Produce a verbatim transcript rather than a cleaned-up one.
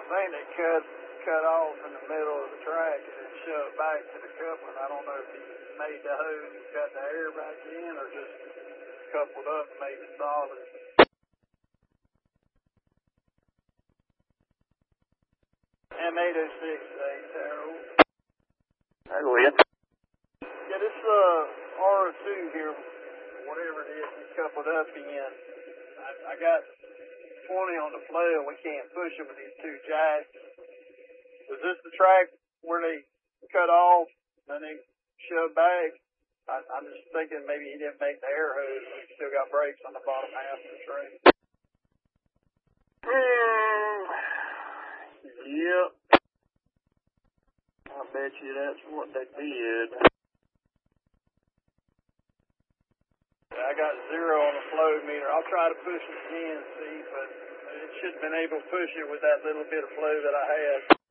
think they cut cut off in the middle of the track and then shoved back to the coupling. I don't know if he made the hose and cut the air back in or just coupled up and made it solid. M eight oh six eight, Harold. I go ahead. Yeah, this uh R O two here, whatever it is, is coupled up in. I, I got twenty on the flow and we can't push it with these two jacks. Was this the track where they cut off and they shoved back? I, I'm just thinking maybe he didn't make the air hose, but he still got brakes on the bottom half of the track. Mm, yep. I bet you that's what they did. I got zero on the flow meter. I'll try to push it again, see, but it should have been able to push it with that little bit of flow that I had.